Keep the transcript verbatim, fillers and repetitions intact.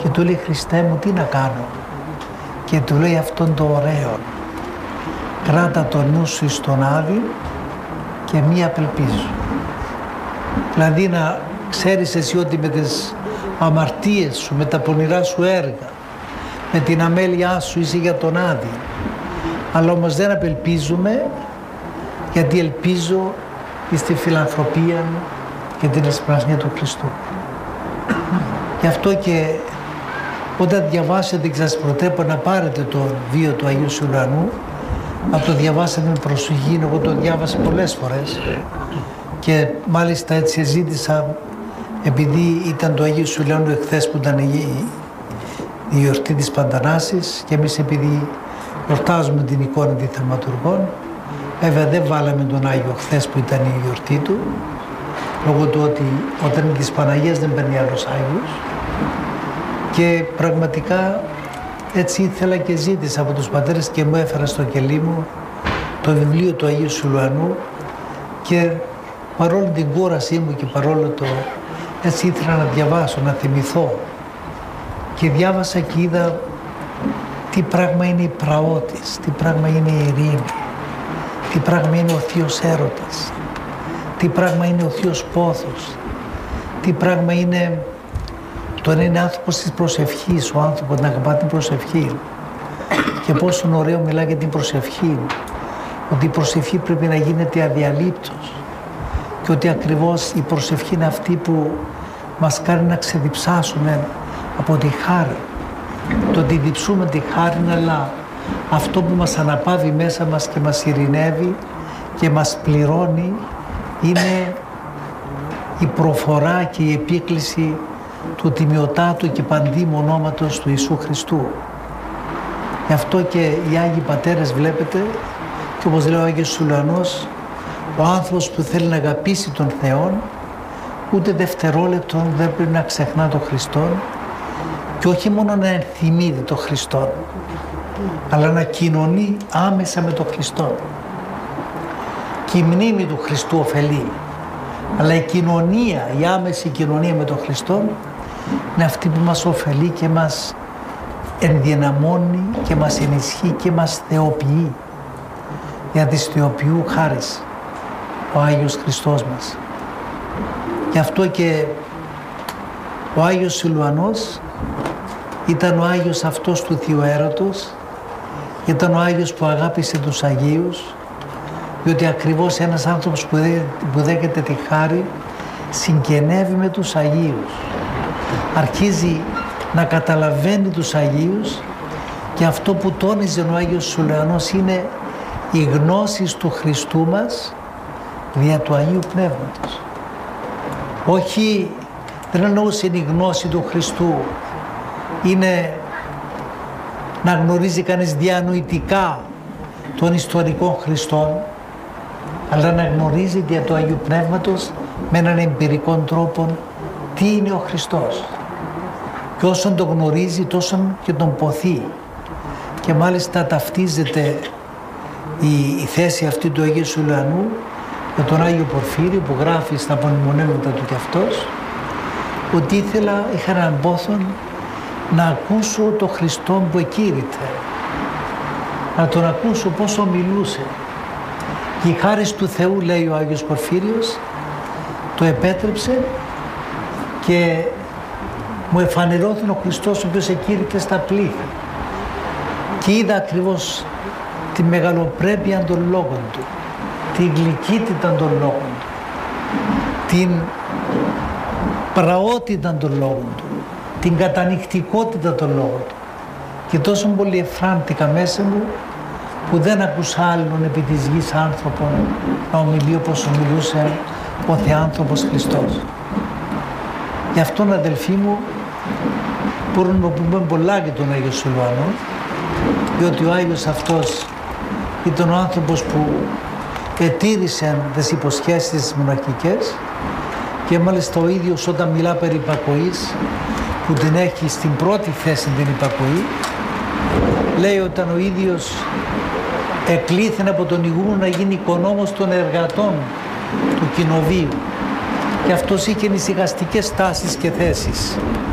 Και του λέει, Χριστέ μου, τι να κάνω? Και του λέει αυτόν το ωραίο: κράτα το νου σου εις τον Άδη και μη απελπίζου. Δηλαδή να ξέρεις εσύ ότι με τις αμαρτίες σου, με τα πονηρά σου έργα, με την αμέλειά σου είσαι για τον Άδη. Αλλά όμως δεν απελπίζουμε, γιατί ελπίζω στη φιλανθρωπία και την εσπλασμία του Χριστού. Γι' αυτό και όταν διαβάσετε, και σας προτρέπω να πάρετε το βίο του Αγίου Σιλουανού, να το διαβάσετε με προσοχή. Εγώ το διάβασα πολλές φορές και μάλιστα έτσι ζήτησα, επειδή ήταν το Αγίου Σιλουανού εχθές που ήταν η, η γιορτή της Παντανάσης, και εμείς επειδή γιορτάζουμε την εικόνα των θαυματουργών, βέβαια δεν βάλαμε τον Άγιο χθες που ήταν η γιορτή του, λόγω του ότι όταν είναι της Παναγίας δεν παίρνει άλλος Άγιος, και πραγματικά έτσι ήθελα και ζήτησα από τους πατέρες και μου έφερα στο κελί μου το βιβλίο του Αγίου Σιλουανού, και παρόλο την κούρασή μου και παρόλο το έτσι ήθελα να διαβάσω, να θυμηθώ, και διάβασα και είδα τι πράγμα είναι η πραότης, τι πράγμα είναι η ειρήνη, τι πράγμα είναι ο Θείος Έρωτας, τι πράγμα είναι ο Θείος Πόθος, τι πράγμα είναι το να είναι άνθρωπος της προσευχής, ο άνθρωπος να αγαπά την προσευχή, και πόσο ωραίο μιλά για την προσευχή, ότι η προσευχή πρέπει να γίνεται αδιαλείπτως, και ότι ακριβώς η προσευχή είναι αυτή που μας κάνει να ξεδιψάσουμε από τη χάρη. Το ότι διψούμε τη χάρη, αλλά αυτό που μας αναπαύει μέσα μας και μας ειρηνεύει και μας πληρώνει είναι η προφορά και η επίκληση του τιμιωτάτου και παντήμου ονόματος του Ιησού Χριστού. Γι' αυτό και οι Άγιοι Πατέρες βλέπετε, και όπως λέει ο Άγιος Σιλουανός, ο άνθρωπος που θέλει να αγαπήσει τον Θεό ούτε δευτερόλεπτο δεν πρέπει να ξεχνά τον Χριστό, και όχι μόνο να ενθυμείται τον Χριστό, αλλά να κοινωνεί άμεσα με τον Χριστό. Και η μνήμη του Χριστού ωφελεί, αλλά η κοινωνία, η άμεση κοινωνία με τον Χριστό είναι αυτή που μας ωφελεί και μας ενδυναμώνει και μας ενισχύει και μας θεοποιεί, για της θεοποιού χάρις ο Άγιος Χριστός μας. Γι' αυτό και ο Άγιος Σιλουανός ήταν ο Άγιος αυτός του Θείου Έρωτος, ήταν ο Άγιος που αγάπησε τους Αγίους, διότι ακριβώς ένας άνθρωπος που, δέ, που δέχεται τη χάρη συγγενεύει με τους Αγίους, αρχίζει να καταλαβαίνει τους Αγίους, και αυτό που τόνιζε ο Άγιος Σιλουανός είναι η γνώση του Χριστού μας δια του Αγίου Πνεύματος. Όχι, δεν εννοούσε η γνώση του Χριστού είναι να γνωρίζει κανείς διανοητικά των ιστορικών Χριστών, αλλά να γνωρίζει δια του Αγίου Πνεύματος με έναν εμπειρικό τρόπο τι είναι ο Χριστός. Και όσον τον γνωρίζει, τόσον και τον ποθεί. Και μάλιστα ταυτίζεται η, η θέση αυτή του Αγίου Σιλουανού με τον Άγιο Πορφύριο, που γράφει στα απομνημονεύματα του κι αυτός, ότι ήθελα, είχα έναν πόθον να ακούσω το Χριστό που εκήρυτε, να τον ακούσω πόσο μιλούσε. Και η χάρις του Θεού, λέει ο Άγιος Πορφύριος, το επέτρεψε και μου εφανερώθηκε ο Χριστός, ο οποίος εκήρυτε στα πλήθη. Και είδα ακριβώς τη μεγαλοπρέπεια των λόγων του, την γλυκύτητα των λόγων του, την πραότητα των λόγων του, την κατανυκτικότητα των λόγων του. Και τόσο πολύ εφράντηκα μέσα μου, που δεν άκουσα άλλον επί της γης άνθρωπον να ομιλεί όπως ομιλούσε ο Θεάνθρωπος Χριστός. Γι' αυτόν, αδελφοί μου, μπορούμε να πούμε πολλά για τον Άγιο Σιλουανό, διότι ο Άγιος αυτός ήταν ο άνθρωπος που ετήρησε τις υποσχέσεις τις μοναχικές, και μάλιστα ο ίδιος όταν μιλά περί υπακοής, που την έχει στην πρώτη θέση την υπακοή, λέει όταν ο ίδιος εκλήθη από τον ηγούμενο να γίνει οικονόμος των εργατών του κοινοβίου, και αυτός είχε ησυχαστικές τάσεις και θέσεις.